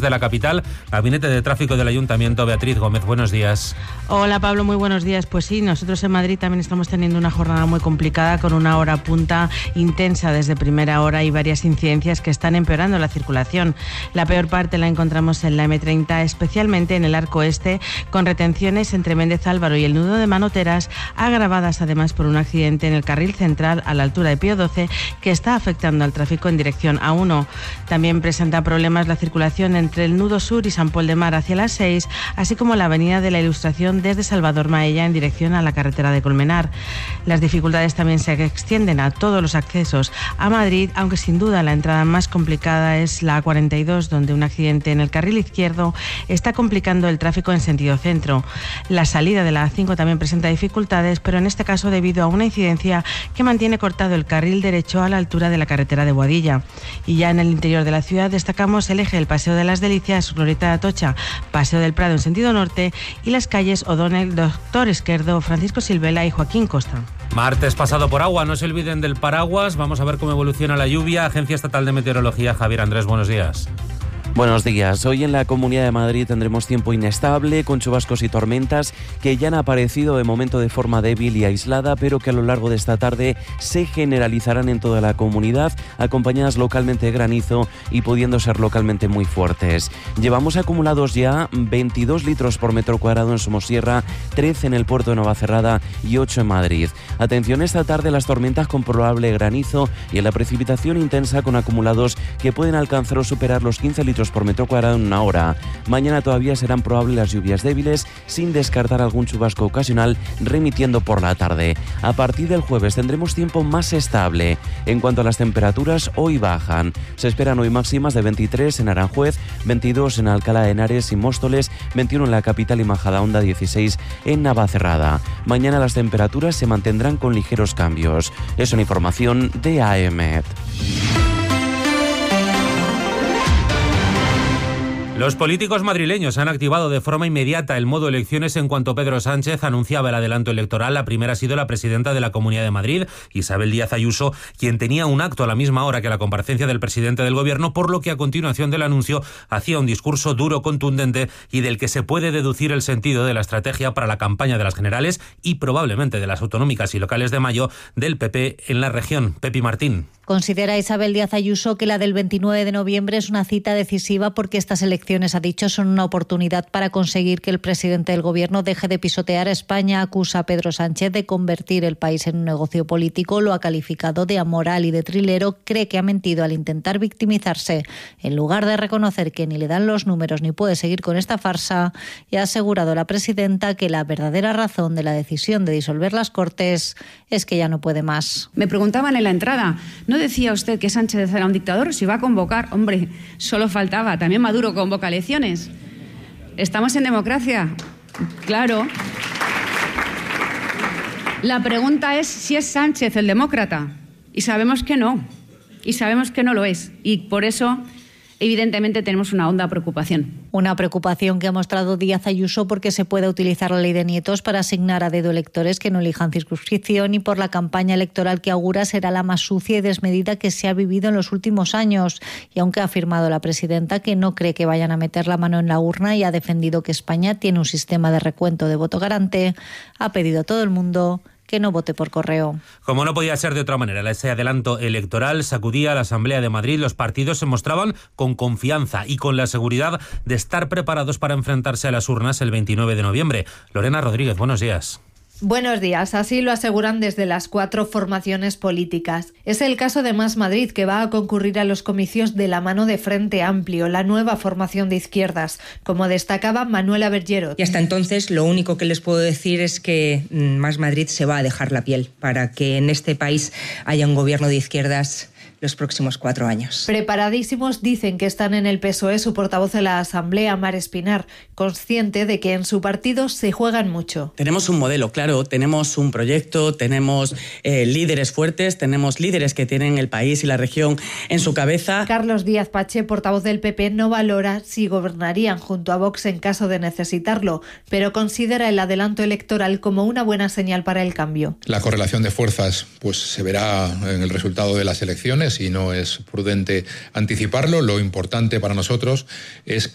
desde la capital. Gabinete de Tráfico del Ayuntamiento, Beatriz Gómez, buenos días. Hola Pablo, muy buenos días. Pues sí, nosotros en Madrid también estamos teniendo una jornada muy complicada con una hora punta intensa desde primera hora y varias incidencias que están empeorando la circulación. La peor parte la encontramos en la M30, especialmente en el arco este, con retenciones entre Méndez Álvaro y el nudo de Manoteras, agravadas además por un accidente en el carril central a la altura de Pío XII que está afectando al tráfico en dirección A1. También presenta problemas la circulación entre el nudo sur y San Pol de Mar hacia las 6, así como la avenida de la Ilustración desde Salvador Maella en dirección a la carretera de Colmenar. Las dificultades también se extienden a todos los accesos a Madrid, aunque sin duda la entrada más complicada es la A42, donde un accidente en el carril izquierdo está complicando el tráfico en sentido centro. La salida de la A5 también presenta dificultades, pero en este caso debido a una incidencia que mantiene cortado el carril derecho a la altura de la carretera de Boadilla. Y ya en el interior de la ciudad destacamos el eje del Paseo de las Delicias, Glorieta de Atocha, Paseo del Prado en sentido norte y las calles O'Donnell, Doctor Esquerdo, Francisco Silvela y Joaquín Costa. Martes pasado por agua, no se olviden del paraguas. Vamos a ver cómo evoluciona la lluvia. Agencia Estatal de Meteorología, Javier Andrés, buenos días. Buenos días. Hoy en la Comunidad de Madrid tendremos tiempo inestable, con chubascos y tormentas que ya han aparecido de momento de forma débil y aislada, pero que a lo largo de esta tarde se generalizarán en toda la comunidad, acompañadas localmente de granizo y pudiendo ser localmente muy fuertes. Llevamos acumulados ya 22 litros por metro cuadrado en Somosierra, 13 en el puerto de Navacerrada y 8 en Madrid. Atención esta tarde a las tormentas con probable granizo y a la precipitación intensa con acumulados que pueden alcanzar o superar los 15 litros por metro cuadrado en una hora. Mañana todavía serán probables las lluvias débiles, sin descartar algún chubasco ocasional remitiendo por la tarde. A partir del jueves tendremos tiempo más estable. En cuanto a las temperaturas, hoy bajan. Se esperan hoy máximas de 23 en Aranjuez, 22 en Alcalá de Henares y Móstoles, 21 en la capital y Majadahonda, 16 en Navacerrada. Mañana las temperaturas se mantendrán con ligeros cambios. Es una información de AEMET. Los políticos madrileños han activado de forma inmediata el modo elecciones en cuanto Pedro Sánchez anunciaba el adelanto electoral. La primera ha sido la presidenta de la Comunidad de Madrid, Isabel Díaz Ayuso, quien tenía un acto a la misma hora que la comparecencia del presidente del Gobierno, por lo que a continuación del anuncio hacía un discurso duro, contundente y del que se puede deducir el sentido de la estrategia para la campaña de las generales y probablemente de las autonómicas y locales de mayo del PP en la región. Pepi Martín. Considera Isabel Díaz Ayuso que la del 29 de noviembre es una cita decisiva porque estas elecciones, ha dicho, son una oportunidad para conseguir que el presidente del Gobierno deje de pisotear a España. Acusa a Pedro Sánchez de convertir el país en un negocio político. Lo ha calificado de amoral y de trilero. Cree que ha mentido al intentar victimizarse en lugar de reconocer que ni le dan los números ni puede seguir con esta farsa. Y ha asegurado la presidenta que la verdadera razón de la decisión de disolver las Cortes es que ya no puede más. Me preguntaban en la entrada, ¿no decía usted que Sánchez era un dictador? Si va a convocar, hombre, solo faltaba. También Maduro convoca elecciones. ¿Estamos en democracia? Claro. La pregunta es si es Sánchez el demócrata. Y sabemos que no. Y sabemos que no lo es. Y por eso, evidentemente, tenemos una honda preocupación. Una preocupación que ha mostrado Díaz Ayuso porque se puede utilizar la ley de nietos para asignar a dedo electores que no elijan circunscripción y por la campaña electoral que augura será la más sucia y desmedida que se ha vivido en los últimos años. Y aunque ha afirmado la presidenta que no cree que vayan a meter la mano en la urna y ha defendido que España tiene un sistema de recuento de voto garante, ha pedido a todo el mundo que no vote por correo. Como no podía ser de otra manera, ese adelanto electoral sacudía a la Asamblea de Madrid. Los partidos se mostraban con confianza y con la seguridad de estar preparados para enfrentarse a las urnas el 29 de noviembre. Lorena Rodríguez, buenos días. Buenos días, así lo aseguran desde las 4 formaciones políticas. Es el caso de Más Madrid, que va a concurrir a los comicios de la mano de Frente Amplio, la nueva formación de izquierdas, como destacaba Manuela Bergerot. Y hasta entonces lo único que les puedo decir es que Más Madrid se va a dejar la piel para que en este país haya un gobierno de izquierdas los próximos 4 años. Preparadísimos dicen que están en el PSOE su portavoz de la Asamblea, Mar Espinar, consciente de que en su partido se juegan mucho. Tenemos un modelo claro, tenemos un proyecto, tenemos líderes fuertes, tenemos líderes que tienen el país y la región en su cabeza. Carlos Díaz Pache, portavoz del PP, no valora si gobernarían junto a Vox en caso de necesitarlo, pero considera el adelanto electoral como una buena señal para el cambio. La correlación de fuerzas pues se verá en el resultado de las elecciones y no es prudente anticiparlo. Lo importante para nosotros es